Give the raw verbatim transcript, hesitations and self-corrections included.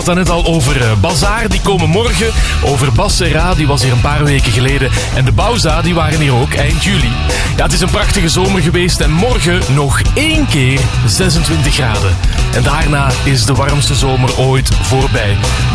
Dan net al over uh, Bazaar, die komen morgen. Over Bas Serra, die was hier een paar weken geleden. En de Bauza, die waren hier ook eind juli. Ja, het is een prachtige zomer geweest en morgen nog één keer zesentwintig graden. En daarna is de warmste zomer ooit voorbij.